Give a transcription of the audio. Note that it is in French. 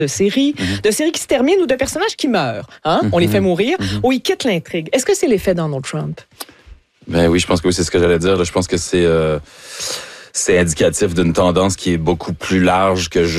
de séries qui se terminent ou de personnages qui meurent. Hein? On les fait mourir ou ils quittent l'intrigue. Est-ce que c'est l'effet Donald Trump? Ben oui, je pense que oui, c'est ce que j'allais dire. Là. Je pense que c'est indicatif d'une tendance qui est beaucoup plus large que